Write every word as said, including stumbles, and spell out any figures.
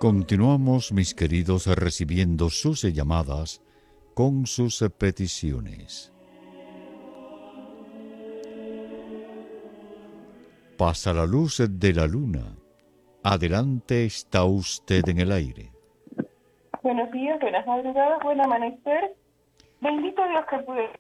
Continuamos, mis queridos, recibiendo sus llamadas con sus peticiones. Pasa la luz de la luna. Adelante, está usted en el aire. Buenos días, buenas madrugadas, buen amanecer. Bendito Dios que pude